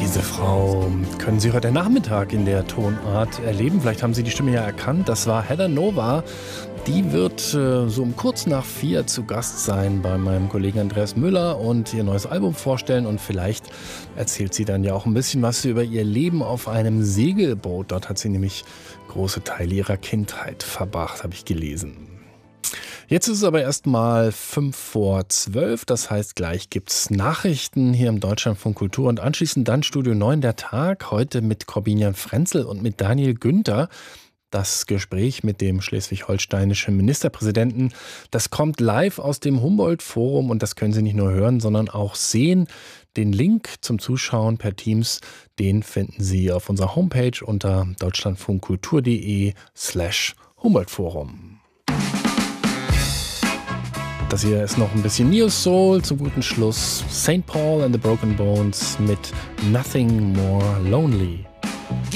Diese Frau können Sie heute Nachmittag in der Tonart erleben. Vielleicht haben Sie die Stimme ja erkannt. Das war Heather Nova. Die wird so um kurz nach 4 zu Gast sein bei meinem Kollegen Andreas Müller und ihr neues Album vorstellen. Und vielleicht erzählt sie dann ja auch ein bisschen was über ihr Leben auf einem Segelboot. Dort hat sie nämlich große Teile ihrer Kindheit verbracht, habe ich gelesen. Jetzt ist es aber erst mal 11:55, das heißt, gleich gibt's Nachrichten hier im Deutschlandfunk Kultur und anschließend dann Studio 9 der Tag, heute mit Corbinian Frenzel und mit Daniel Günther. Das Gespräch mit dem schleswig-holsteinischen Ministerpräsidenten, das kommt live aus dem Humboldt-Forum und das können Sie nicht nur hören, sondern auch sehen. Den Link zum Zuschauen per Teams, den finden Sie auf unserer Homepage unter deutschlandfunkkultur.de/Humboldt-Forum. Das hier ist noch ein bisschen Neo Soul zum guten Schluss. St. Paul and the Broken Bones mit Nothing More Lonely.